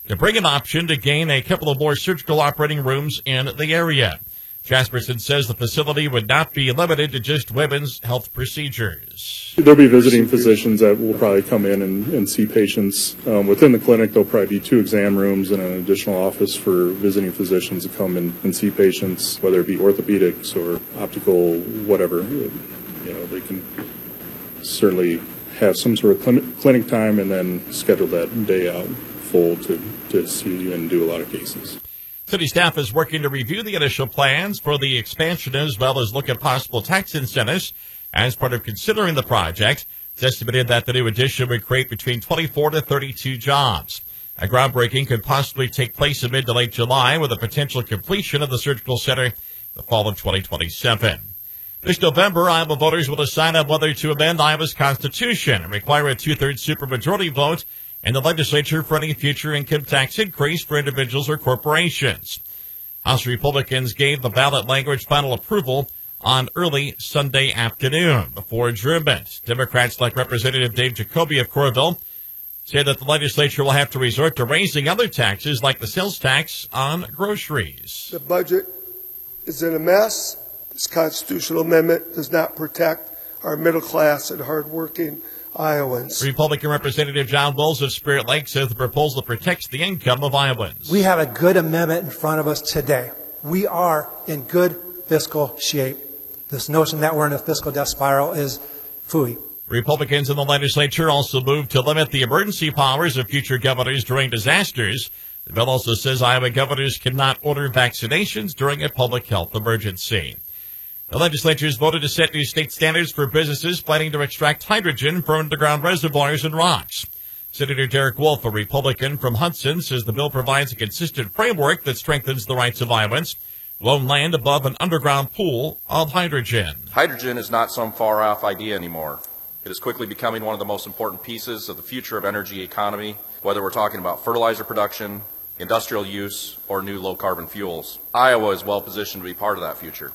to bring an option to gain a couple of more surgical operating rooms in the area. Jasperson says the facility would not be limited to just women's health procedures. There'll be visiting physicians that will probably come in and see patients. Within the clinic, there'll probably be 2 exam rooms and an additional office for visiting physicians to come and see patients, whether it be orthopedics or optical, whatever. They can certainly have some sort of clinic time and then schedule that day out full to see and do a lot of cases. City staff is working to review the initial plans for the expansion as well as look at possible tax incentives as part of considering the project. It's estimated that the new addition would create between 24 to 32 jobs. A groundbreaking could possibly take place in mid to late July with a potential completion of the surgical center in the fall of 2027. This November, Iowa voters will decide on whether to amend Iowa's constitution and require a 2/3 supermajority vote in the legislature for any future income tax increase for individuals or corporations. House Republicans gave the ballot language final approval on early Sunday afternoon before adjournment. Democrats like Representative Dave Jacoby of Coralville say that the legislature will have to resort to raising other taxes like the sales tax on groceries. The budget is in a mess. This constitutional amendment does not protect our middle class and hardworking Iowans. Republican Representative John Wills of Spirit Lake says the proposal protects the income of Iowans. We have a good amendment in front of us today. We are in good fiscal shape. This notion that we're in a fiscal death spiral is phooey. Republicans in the legislature also moved to limit the emergency powers of future governors during disasters. The bill also says Iowa governors cannot order vaccinations during a public health emergency. The legislature has voted to set new state standards for businesses planning to extract hydrogen from underground reservoirs and rocks. Senator Derek Wolf, a Republican from Hudson, says the bill provides a consistent framework that strengthens the rights of Iowans who own land above an underground pool of hydrogen. Hydrogen is not some far-off idea anymore. It is quickly becoming one of the most important pieces of the future of energy economy, whether we're talking about fertilizer production, industrial use, or new low-carbon fuels. Iowa is well positioned to be part of that future.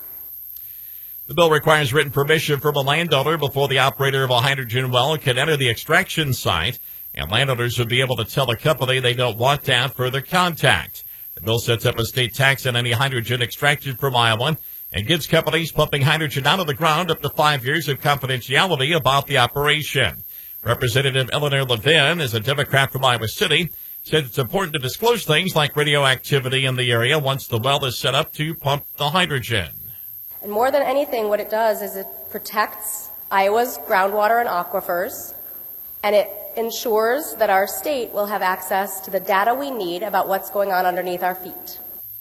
The bill requires written permission from a landowner before the operator of a hydrogen well can enter the extraction site, and landowners would be able to tell the company they don't want to have further contact. The bill sets up a state tax on any hydrogen extracted from Iowa and gives companies pumping hydrogen out of the ground up to 5 years of confidentiality about the operation. Representative Eleanor Levin is a Democrat from Iowa City, said it's important to disclose things like radioactivity in the area once the well is set up to pump the hydrogen. And more than anything, what it does is it protects Iowa's groundwater and aquifers, and it ensures that our state will have access to the data we need about what's going on underneath our feet.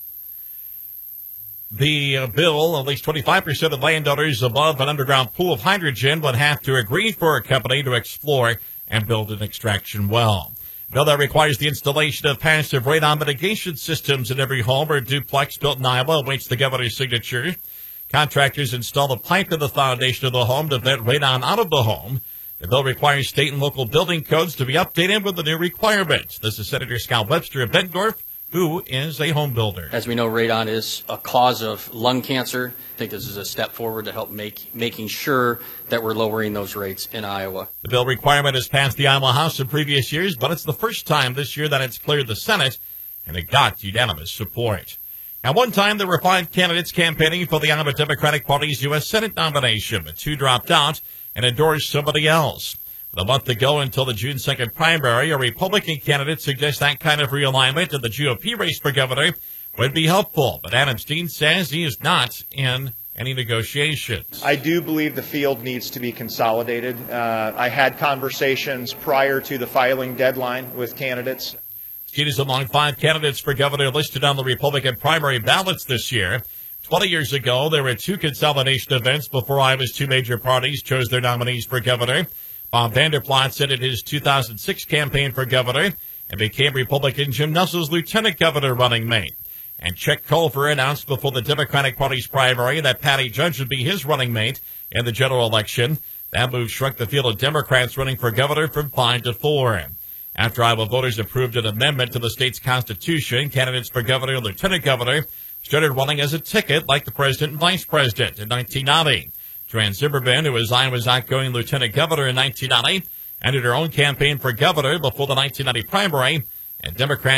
The bill, at least 25% of landowners above an underground pool of hydrogen would have to agree for a company to explore and build an extraction well. A bill that requires the installation of passive radon mitigation systems in every home or duplex built in Iowa awaits the governor's signature. Contractors install a pipe in the foundation of the home to vent radon out of the home. The bill requires state and local building codes to be updated with the new requirements. This is Senator Scott Webster of Bettendorf, who is a home builder. As we know, radon is a cause of lung cancer. I think this is a step forward to help making sure that we're lowering those rates in Iowa. The bill requirement has passed the Iowa House in previous years, but it's the first time this year that it's cleared the Senate, and it got unanimous support. At one time, there were 5 candidates campaigning for the Iowa Democratic Party's U.S. Senate nomination, but 2 dropped out and endorsed somebody else. With a month to go until the June 2nd primary, a Republican candidate suggests that kind of realignment in the GOP race for governor would be helpful, but Adam Steen says he is not in any negotiations. I do believe the field needs to be consolidated. I had conversations prior to the filing deadline with candidates. Steen is among 5 candidates for governor listed on the Republican primary ballots this year. 20 years ago, there were 2 consolidation events before Iowa's 2 major parties chose their nominees for governor. Bob Vander Plaat said in his 2006 campaign for governor and became Republican Jim Nussel's lieutenant governor running mate. And Chet Culver announced before the Democratic Party's primary that Patty Judge would be his running mate in the general election. That move shrunk the field of Democrats running for governor from 5 to 4. After Iowa voters approved an amendment to the state's constitution, candidates for governor and lieutenant governor started running as a ticket like the president and vice president in 1990. Joanne Zimmerman, who was Iowa's outgoing lieutenant governor in 1990, entered her own campaign for governor before the 1990 primary, and Democrats